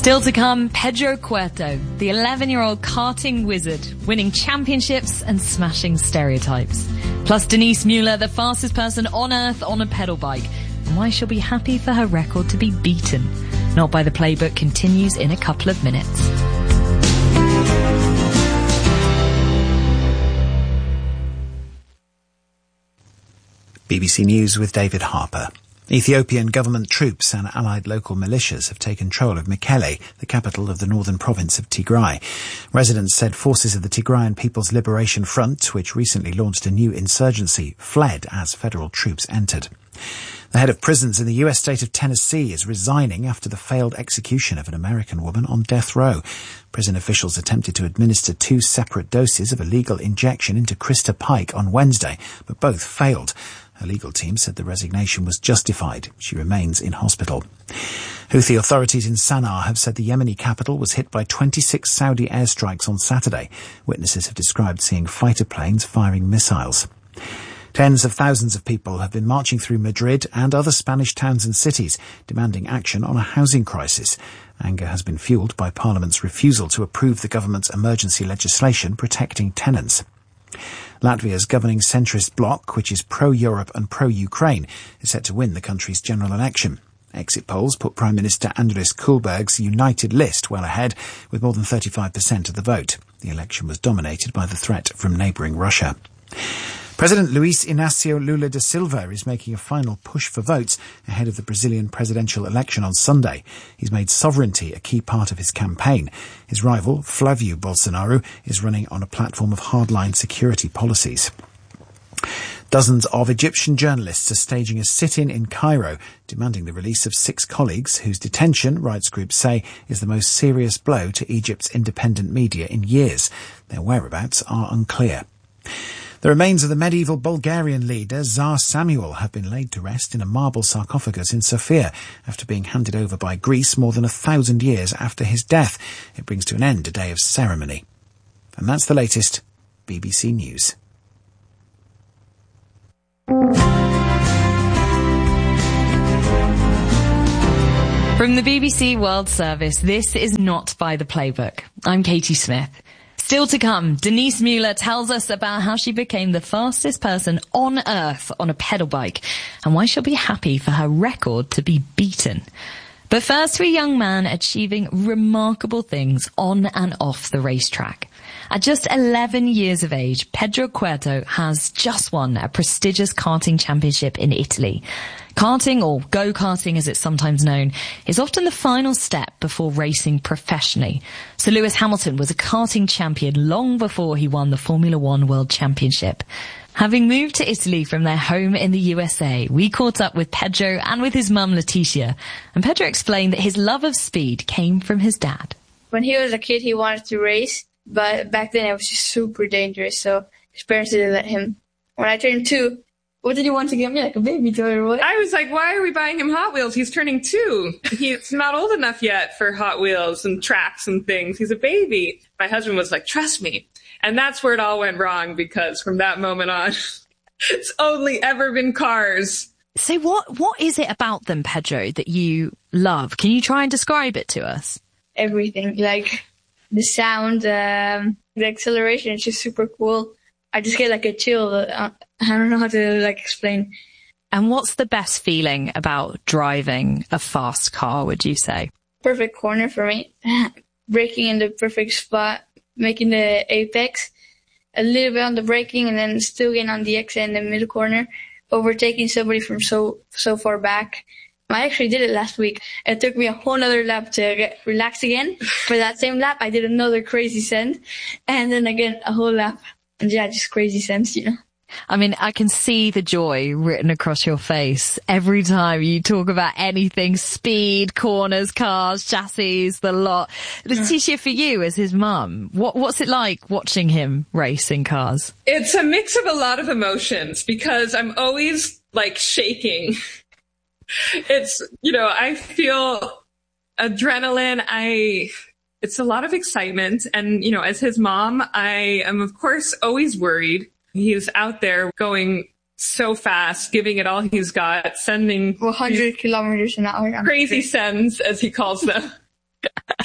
Still to come, Pedro Cueto, the 11-year-old karting wizard, winning championships and smashing stereotypes. Plus Denise Mueller, the fastest person on earth on a pedal bike, and why she'll be happy for her record to be beaten. Not by the Playbook continues in a couple of minutes. BBC News with David Harper. Ethiopian government troops and allied local militias have taken control of Mekelle, the capital of the northern province of Tigray. Residents said forces of the Tigrayan People's Liberation Front, which recently launched a new insurgency, fled as federal troops entered. The head of prisons in the US state of Tennessee is resigning after the failed execution of an American woman on death row. Prison officials attempted to administer 2 separate doses of a lethal injection into Krista Pike on Wednesday, but both failed. Her legal team said the resignation was justified. She remains in hospital. Houthi authorities in Sana'a have said the Yemeni capital was hit by 26 Saudi airstrikes on Saturday. Witnesses have described seeing fighter planes firing missiles. Tens of thousands of people have been marching through Madrid and other Spanish towns and cities, demanding action on a housing crisis. Anger has been fuelled by Parliament's refusal to approve the government's emergency legislation protecting tenants. Latvia's governing centrist bloc, which is pro-Europe and pro-Ukraine, is set to win the country's general election. Exit polls put Prime Minister Andris Kulberg's United List well ahead, with more than 35% of the vote. The election was dominated by the threat from neighbouring Russia. President Luiz Inácio Lula da Silva is making a final push for votes ahead of the Brazilian presidential election on Sunday. He's made sovereignty a key part of his campaign. His rival, Flávio Bolsonaro, is running on a platform of hardline security policies. Dozens of Egyptian journalists are staging a sit-in in Cairo, demanding the release of 6 colleagues whose detention, rights groups say, is the most serious blow to Egypt's independent media in years. Their whereabouts are unclear. The remains of the medieval Bulgarian leader Tsar Samuel have been laid to rest in a marble sarcophagus in Sofia after being handed over by Greece more than 1,000 years after his death. It brings to an end a day of ceremony. And that's the latest BBC News. From the BBC World Service, this is Not by the Playbook. I'm Katie Smith. Still to come, Denise Mueller tells us about how she became the fastest person on earth on a pedal bike and why she'll be happy for her record to be beaten. But first, to a young man achieving remarkable things on and off the racetrack. At just 11 years of age, Pedro Cueto has just won a prestigious karting championship in Italy. Karting, or go-karting as it's sometimes known, is often the final step before racing professionally. So Lewis Hamilton was a karting champion long before he won the Formula One World Championship. Having moved to Italy from their home in the USA, we caught up with Pedro and with his mum Leticia. And Pedro explained that his love of speed came from his dad. When he was a kid, he wanted to race, but back then it was just super dangerous, so his parents didn't let him. When I turned 2, what did you want to give me, like a baby toy or what? I was like, why are we buying him Hot Wheels? He's turning 2. He's not old enough yet for Hot Wheels and tracks and things. He's a baby. My husband was like, trust me. And that's where it all went wrong, because from that moment on, it's only ever been cars. So what is it about them, Pedro, that you love? Can you try and describe it to us? Everything, like the sound, the acceleration, it's just super cool. I just get like a chill. I don't know how to explain. And what's the best feeling about driving a fast car, would you say? Perfect corner for me. Braking in the perfect spot, making the apex, a little bit on the braking, and then still getting on the exit in the middle corner, overtaking somebody from so far back. I actually did it last week. It took me a whole nother lap to relax again. For that same lap, I did another crazy send, and then again a whole lap. And yeah, just crazy sense, you know. I mean, I can see the joy written across your face every time you talk about anything, speed, corners, cars, chassis, the lot. Leticia, for you as his mum, what's it like watching him race in cars? It's a mix of a lot of emotions, because I'm always shaking. It's, I feel adrenaline. It's a lot of excitement. And, as his mom, I am, of course, always worried. He's out there going so fast, giving it all he's got, sending 100 kilometers an hour. Crazy sends, as he calls them.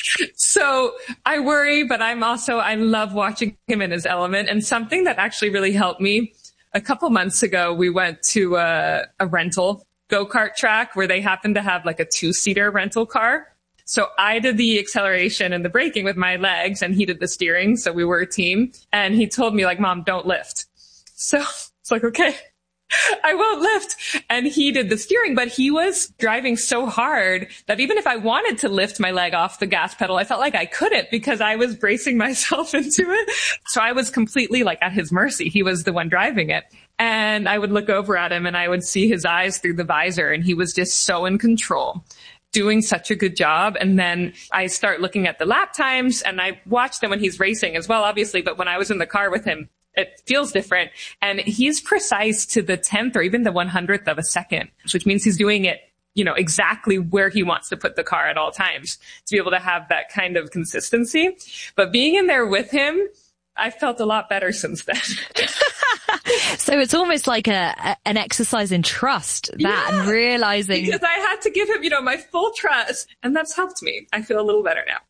So I worry, but I love watching him in his element. And something that actually really helped me, a couple months ago, we went to a rental go-kart track where they happened to have like a 2-seater rental car. So I did the acceleration and the braking with my legs and he did the steering. So we were a team. And he told me like, Mom, don't lift. So it's like, okay, I won't lift. And he did the steering, but he was driving so hard that even if I wanted to lift my leg off the gas pedal, I felt like I couldn't because I was bracing myself into it. So I was completely like at his mercy. He was the one driving it. And I would look over at him and I would see his eyes through the visor and he was just so in control, doing such a good job. And then I start looking at the lap times and I watch them when he's racing as well, obviously. But when I was in the car with him, it feels different. And he's precise to the 10th or even the 100th of a second, which means he's doing it, exactly where he wants to put the car at all times to be able to have that kind of consistency. But being in there with him, I felt a lot better since then. So it's almost like an exercise in trust and realizing. Because I had to give him, my full trust. And that's helped me. I feel a little better now.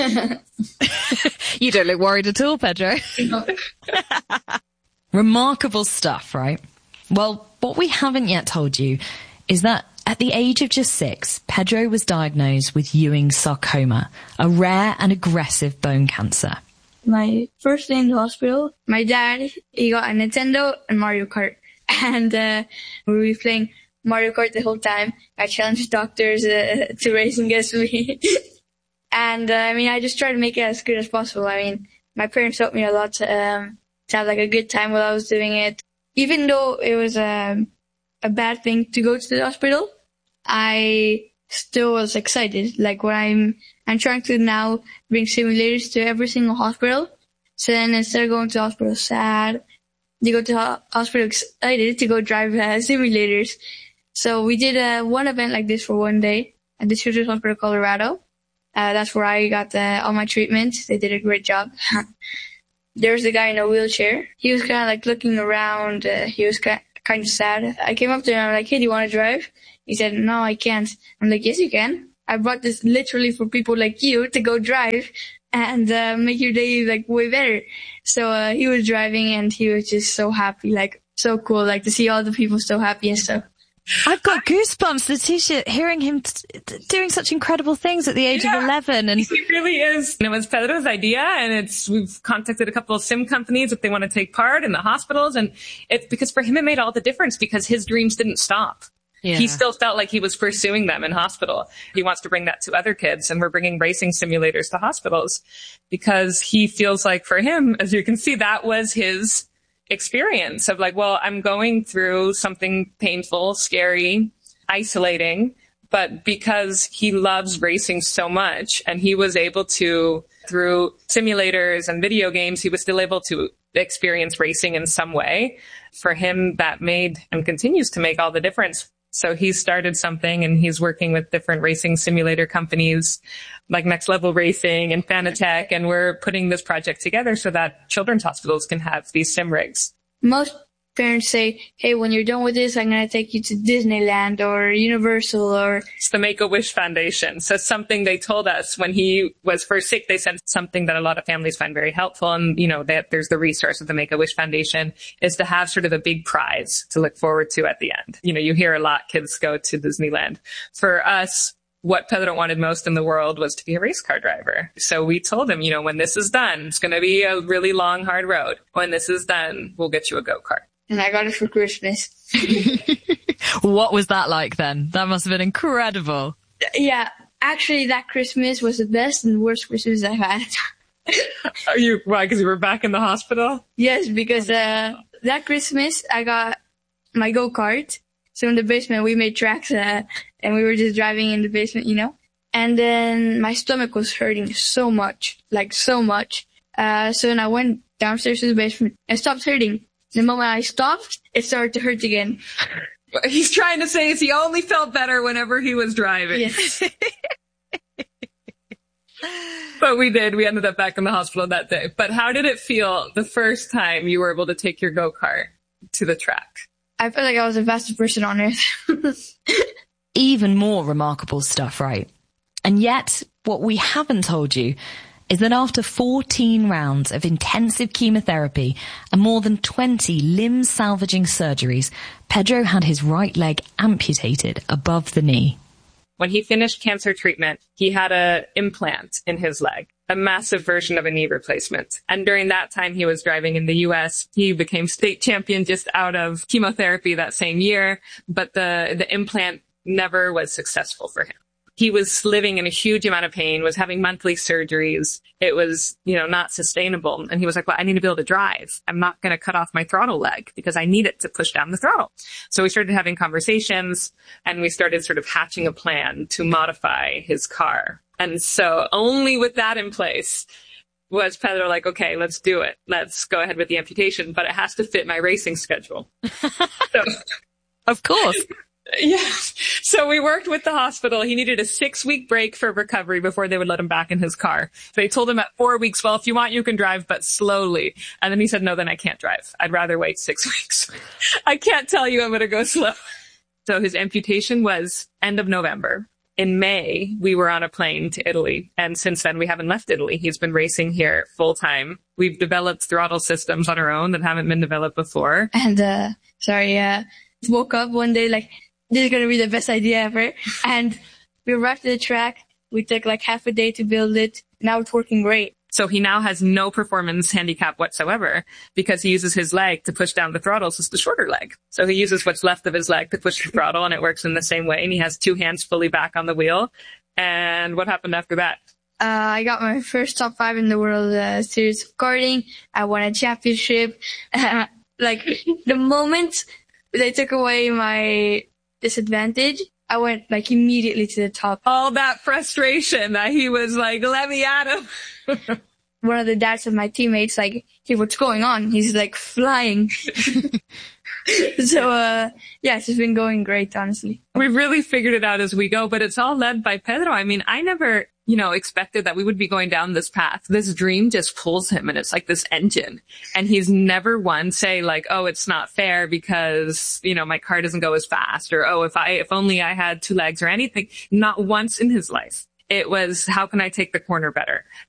You don't look worried at all, Pedro. Remarkable stuff, right? Well, what we haven't yet told you is that at the age of just 6, Pedro was diagnosed with Ewing's sarcoma, a rare and aggressive bone cancer. My first day in the hospital, my dad, he got a Nintendo and Mario Kart. And we were playing Mario Kart the whole time. I challenged doctors to race against me. And, I just tried to make it as good as possible. My parents helped me a lot to have like a good time while I was doing it. Even though it was a bad thing to go to the hospital, I still was excited. Like when I'm trying to now bring simulators to every single hospital. So then instead of going to hospital sad, you go to hospital excited to go drive simulators. So we did one event like this for one day at the Children's Hospital of Colorado. That's where I got all my treatment. They did a great job. There was a guy in a wheelchair. He was kind of like looking around. He was kind of sad. I came up to him. I'm like, hey, do you want to drive? He said, no, I can't. I'm like, yes, you can. I brought this literally for people like you to go drive and make your day like way better. So he was driving and he was just so happy, like so cool, like to see all the people so happy and stuff. I've got goosebumps, Letitia, hearing him doing such incredible things at the age of 11. And he really is. And it was Pedro's idea, and we've contacted a couple of sim companies if they want to take part in the hospitals. And it's because for him, it made all the difference because his dreams didn't stop. Yeah. He still felt like he was pursuing them in hospital. He wants to bring that to other kids, and we're bringing racing simulators to hospitals because he feels like for him, as you can see, that was his experience of like, well, I'm going through something painful, scary, isolating, but because he loves racing so much and he was able to, through simulators and video games, he was still able to experience racing in some way. For him, that made and continues to make all the difference. So he started something and he's working with different racing simulator companies like Next Level Racing and Fanatec. And we're putting this project together so that children's hospitals can have these sim rigs. Most parents say, hey, when you're done with this, I'm going to take you to Disneyland or Universal or... It's the Make-A-Wish Foundation. So something they told us when he was first sick, they said something that a lot of families find very helpful. And, that there's the resource of the Make-A-Wish Foundation is to have sort of a big prize to look forward to at the end. You hear a lot kids go to Disneyland. For us, what Pedro wanted most in the world was to be a race car driver. So we told him, when this is done, it's going to be a really long, hard road. When this is done, we'll get you a go-kart. And I got it for Christmas. What was that like then? That must have been incredible. Yeah, actually that Christmas was the best and worst Christmas I've had. Why? Because you were back in the hospital? Yes, because that Christmas I got my go-kart. So in the basement we made tracks and we were just driving in the basement, And then my stomach was hurting so much, like so much. So then I went downstairs to the basement and stopped hurting. The moment I stopped, it started to hurt again. He's trying to say is he only felt better whenever he was driving. Yes. But we did. We ended up back in the hospital that day. But how did it feel the first time you were able to take your go-kart to the track? I felt like I was the fastest person on earth. Even more remarkable stuff, right? And yet, what we haven't told you is that after 14 rounds of intensive chemotherapy and more than 20 limb-salvaging surgeries, Pedro had his right leg amputated above the knee. When he finished cancer treatment, he had an implant in his leg, a massive version of a knee replacement. And during that time, he was driving in the US. He became state champion just out of chemotherapy that same year, but the implant never was successful for him. He was living in a huge amount of pain, was having monthly surgeries. It was, not sustainable. And he was like, well, I need to be able to drive. I'm not going to cut off my throttle leg because I need it to push down the throttle. So we started having conversations and we started sort of hatching a plan to modify his car. And so only with that in place was Pedro like, okay, let's do it. Let's go ahead with the amputation, but it has to fit my racing schedule. So, of course. Yeah. So we worked with the hospital. He needed a 6-week break for recovery before they would let him back in his car. They told him at 4 weeks, well, if you want, you can drive, but slowly. And then he said, no, then I can't drive. I'd rather wait 6 weeks. I can't tell you I'm going to go slow. So his amputation was end of November. In May, we were on a plane to Italy. And since then, we haven't left Italy. He's been racing here full time. We've developed throttle systems on our own that haven't been developed before. And, woke up one day like, this is going to be the best idea ever. And we arrived at the track. We took like half a day to build it. Now it's working great. So he now has no performance handicap whatsoever because he uses his leg to push down the throttle. So it's the shorter leg. So he uses what's left of his leg to push the throttle and it works in the same way. And he has 2 hands fully back on the wheel. And what happened after that? I got my first top 5 in the World Series of Karting. I won a championship. The moment they took away my disadvantage, I went like immediately to the top. All that frustration that he was like, let me at him. One of the dads of my teammates like, hey, what's going on? He's like flying. So, it's just been going great, honestly. We've really figured it out as we go, but it's all led by Pedro. I mean, I never, expected that we would be going down this path. This dream just pulls him and it's like this engine. And he's never once say like, oh, it's not fair because, my car doesn't go as fast or, oh, if only I had 2 legs or anything. Not once in his life. It was, how can I take the corner better?